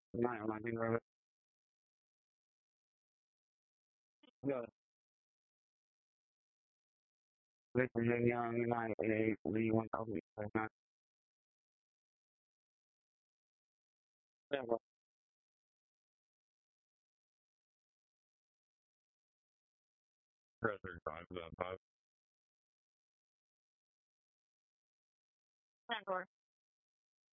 Night, I'm not thinking of it. Yeah. Listen, young, United, 88, Lee, 1000. Yeah, bro. Pressure, 5, 5.